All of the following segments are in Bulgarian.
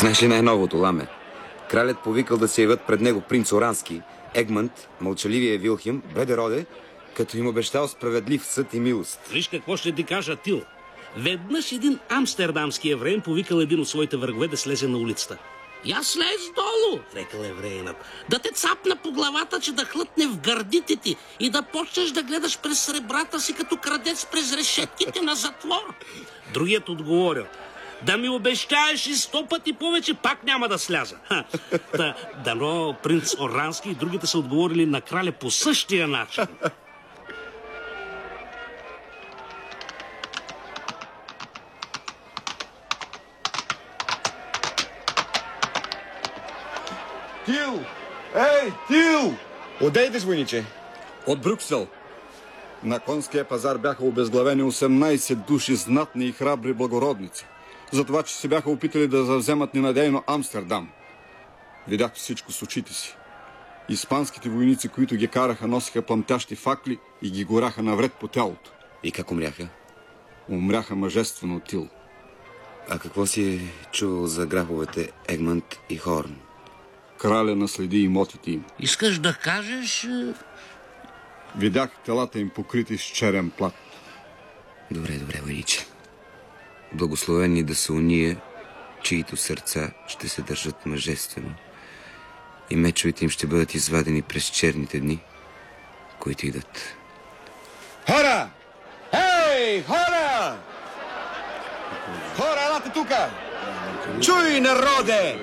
Знаеш ли най-новото, Ламе? Кралят повикал да се явят пред него принц Орански, Егмонт, мълчаливия Вилхим, беде роде, като им обещал справедлив съд и милост. Виж какво ще ти кажа, Тил. Веднъж един амстердамски евреин повикал един от своите врагове да слезе на улицата. Я слез долу, рекал евреинът, да те цапна по главата, че да хлътне в гърдите ти и да почнеш да гледаш през сребрата си като крадец през решетките на затвор. Другият отговорил: да ми обещаеш и 100 пъти повече, пак няма да сляза. Дано принц Орански и другите са отговорили на краля по същия начин. Тил! Ей, Тил! Отде идеш, войниче? От Брюксел. На конския пазар бяха обезглавени 18 души знатни и храбри благородници. Затова, че се бяха опитали да завземат ненадейно Амстердам. Видях всичко с очите си. Испанските войници, които ги караха, носиха пламтящи факли и ги горяха навред по тялото. И как умряха? Умряха мъжествено, Тил. А какво си чувал за графовете Егмонт и Хорн? Краля наследи имотите им. Искаш да кажеш... Видях телата им покрити с черен плат. Добре, войниче. Благословени да са уния, чието сърца ще се държат мъжествено и мечовете им ще бъдат извадени през черните дни, които идат. Хора! Ей, хора! Хора, елате тука! Чуй, народе!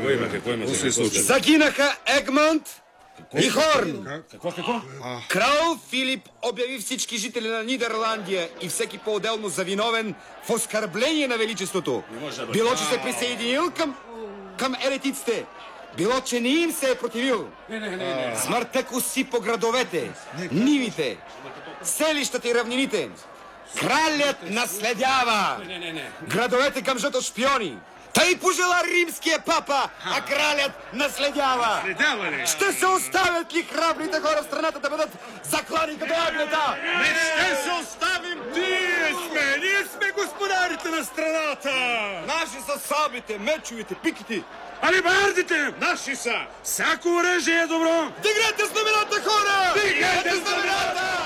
Загинаха Егмонт и Хорн! Какво? Крал Филип обяви всички жители на Нидерландия и всеки по-отделно за виновен в оскърбление на величеството. Било, че се присъединил към еретиците. Било, че не им се е противил. Смъртта коси по градовете, нивите, селищата и равнините. Кралят наследява. Градовете гъмжат от шпиони. Тъй пожела римския папа, а кралят наследява. Ще се оставят ли храбрите хора в страната да бъдат заклани като агнета? Не ще се оставим! Ние сме господарите на страната! Наши са сабите, мечовете, пиките. Алебардите наши са! Всяко оръжие е добро! Дигнете знамената, хора! Дигнете знамената!